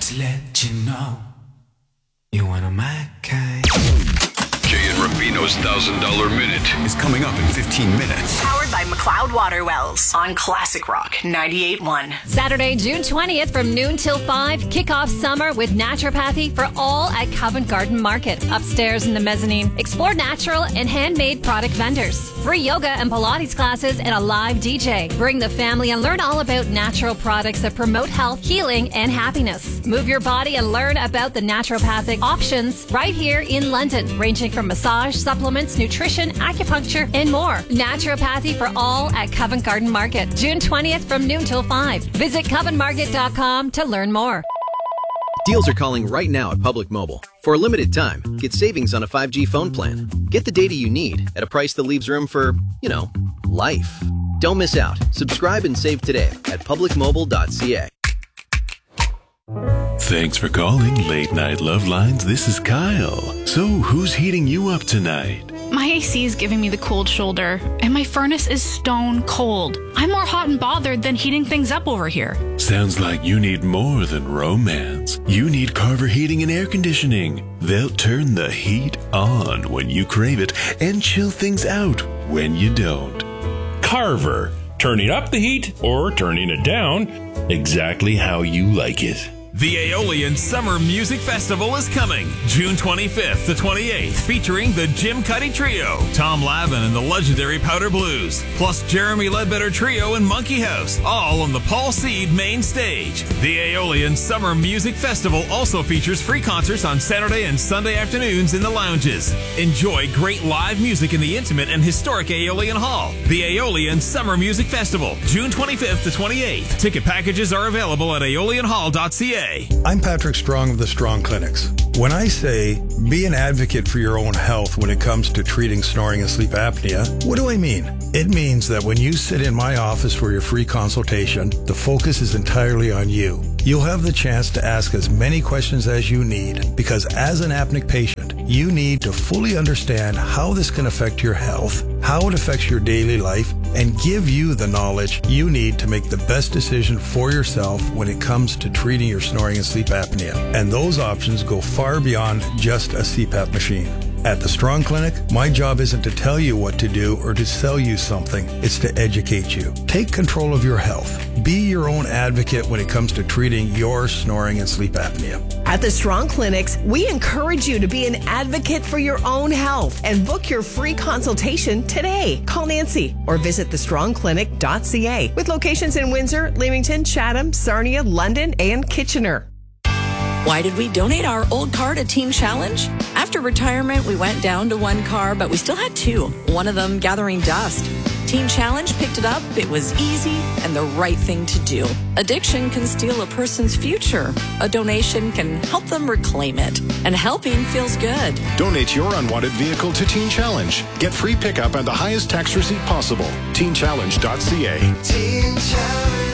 Just to let you know, you're one of my kind. Jay and Rubino's $1,000 Minute is coming up in 15 minutes. Powered by McLeod Water Wells on Classic Rock 98.1. Saturday, June 20th from noon till 5. Kick off summer with naturopathy for all at Covent Garden Market. Upstairs in the mezzanine, explore natural and handmade product vendors. Free yoga and Pilates classes and a live DJ. Bring the family and learn all about natural products that promote health, healing, and happiness. Move your body and learn about the naturopathic options right here in London, ranging from massage, supplements, nutrition, acupuncture, and more. Naturopathy for all at Covent Garden Market. June 20th from noon till 5. Visit coventmarket.com to learn more. Deals are calling right now at Public Mobile. For a limited time, get savings on a 5G phone plan. Get the data you need at a price that leaves room for, life. Don't miss out. Subscribe and save today at publicmobile.ca. Thanks for calling Late Night Love Lines. This is Kyle. So, who's heating you up tonight? My AC is giving me the cold shoulder, and my furnace is stone cold. I'm more hot and bothered than heating things up over here. Sounds like you need more than romance. You need Carver Heating and Air Conditioning. They'll turn the heat on when you crave it and chill things out when you don't. Carver, turning up the heat or turning it down, exactly how you like it. The Aeolian Summer Music Festival is coming June 25th to 28th, featuring the Jim Cuddy Trio, Tom Lavin and the legendary Powder Blues, plus Jeremy Ledbetter Trio and Monkey House, all on the Paul Seed main stage. The Aeolian Summer Music Festival also features free concerts on Saturday and Sunday afternoons in the lounges. Enjoy great live music in the intimate and historic Aeolian Hall. The Aeolian Summer Music Festival, June 25th to 28th. Ticket packages are available at aeolianhall.ca. I'm Patrick Strong of the Strong Clinics. When I say be an advocate for your own health when it comes to treating snoring and sleep apnea, what do I mean? It means that when you sit in my office for your free consultation, the focus is entirely on you. You'll have the chance to ask as many questions as you need, because as an apneic patient, you need to fully understand how this can affect your health, how it affects your daily life, and give you the knowledge you need to make the best decision for yourself when it comes to treating your snoring and sleep apnea. And those options go far beyond just a CPAP machine. At the Strong Clinic, my job isn't to tell you what to do or to sell you something. It's to educate you. Take control of your health. Be your own advocate when it comes to treating your snoring and sleep apnea. At the Strong Clinics, we encourage you to be an advocate for your own health and book your free consultation today. Call Nancy or visit thestrongclinic.ca with locations in Windsor, Leamington, Chatham, Sarnia, London, and Kitchener. Why did we donate our old car to Teen Challenge? After retirement, we went down to one car, but we still had two, one of them gathering dust. Teen Challenge picked it up. It was easy and the right thing to do. Addiction can steal a person's future. A donation can help them reclaim it. And helping feels good. Donate your unwanted vehicle to Teen Challenge. Get free pickup and the highest tax receipt possible. TeenChallenge.ca. Teen Challenge.ca.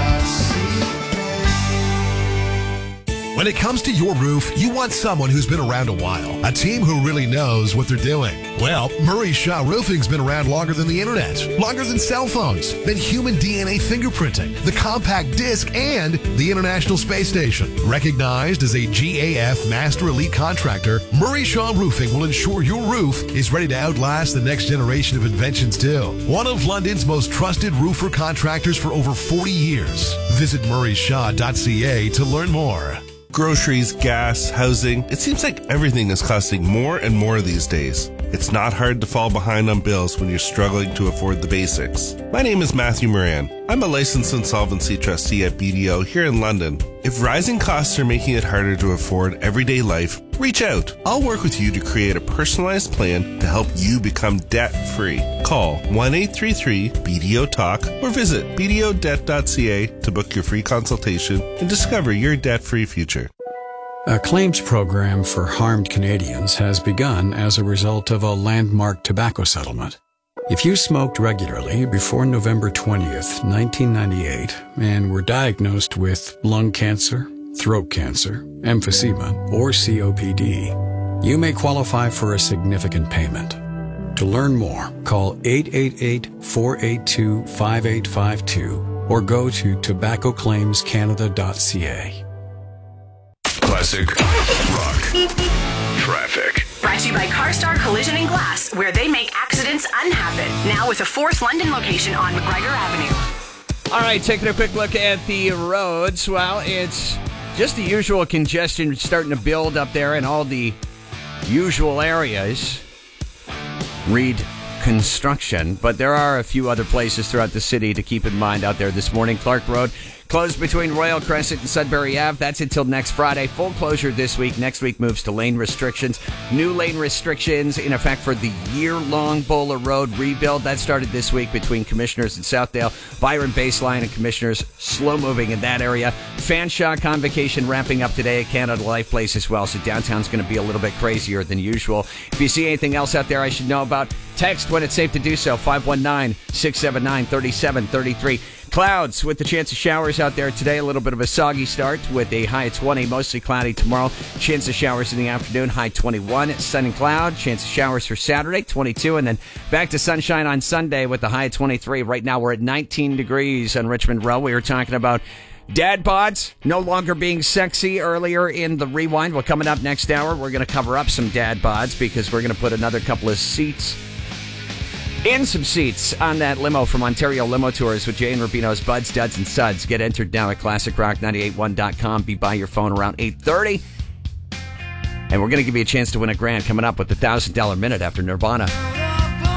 When it comes to your roof, you want someone who's been around a while. A team who really knows what they're doing. Well, Murray Shaw Roofing's been around longer than the internet, longer than cell phones, than human DNA fingerprinting, the compact disc, and the International Space Station. Recognized as a GAF Master Elite Contractor, Murray Shaw Roofing will ensure your roof is ready to outlast the next generation of inventions too. One of London's most trusted roofer contractors for over 40 years. Visit murrayshaw.ca to learn more. Groceries, gas, housing. It seems like everything is costing more and more these days. It's not hard to fall behind on bills when you're struggling to afford the basics. My name is Matthew Moran. I'm a licensed insolvency trustee at BDO here in London. If rising costs are making it harder to afford everyday life, reach out. I'll work with you to create a personalized plan to help you become debt-free. Call 1-833-BDO-TALK or visit bdodebt.ca to book your free consultation and discover your debt-free future. A claims program for harmed Canadians has begun as a result of a landmark tobacco settlement. If you smoked regularly before November 20th, 1998, and were diagnosed with lung cancer, throat cancer, emphysema, or COPD, you may qualify for a significant payment. To learn more, call 888-482-5852 or go to tobaccoclaimscanada.ca. Classic rock traffic. Brought to you by CarStar Collision and Glass, where they make accidents unhappen. Now with a fourth London location on McGregor Avenue. All right, taking a quick look at the roads. Well, it's just the usual congestion starting to build up there in all the usual areas. Read construction, but there are a few other places throughout the city to keep in mind out there this morning. Clark Road closed between Royal Crescent and Sudbury Ave. That's until next Friday. Full closure this week. Next week moves to lane restrictions. New lane restrictions in effect for the year-long Bowler Road rebuild. That started this week between Commissioners and Southdale. Byron Baseline and Commissioners slow moving in that area. Fanshawe Convocation wrapping up today at Canada Life Place as well. So downtown's going to be a little bit crazier than usual. If you see anything else out there I should know about, text when it's safe to do so. 519-679-3733. Clouds with the chance of showers out there today. A little bit of a soggy start with a high of 20, mostly cloudy tomorrow. Chance of showers in the afternoon, high 21. Sun and cloud. Chance of showers for Saturday, 22. And then back to sunshine on Sunday with the high of 23. Right now we're at 19 degrees on Richmond Row. We were talking about dad bods no longer being sexy earlier in the rewind. Well, coming up next hour, we're going to cover up some dad bods because we're going to put another couple of seats on that limo from Ontario Limo Tours with Jay and Rubino's Buds, Duds, and Suds. Get entered now at ClassicRock981.com. Be by your phone around 8:30. And we're going to give you a chance to win a grand coming up with the $1,000 minute after Nirvana.